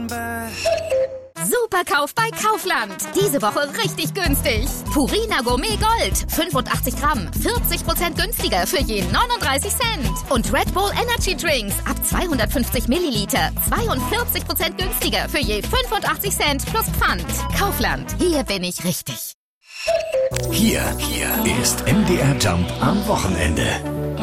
Superkauf bei Kaufland. Diese Woche richtig günstig. Purina Gourmet Gold. 85 Gramm. 40% günstiger für je 39 Cent. Und Red Bull Energy Drinks ab 250 Milliliter. 42% günstiger für je 85 Cent plus Pfand. Kaufland. Hier bin ich richtig. Hier ist MDR Jump am Wochenende.